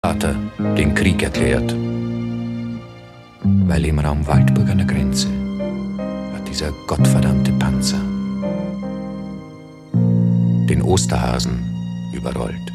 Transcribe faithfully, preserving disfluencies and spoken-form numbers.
Vater den Krieg erklärt, weil im Raum Waldburg an der Grenze hat dieser gottverdammte Panzer den Osterhasen überrollt.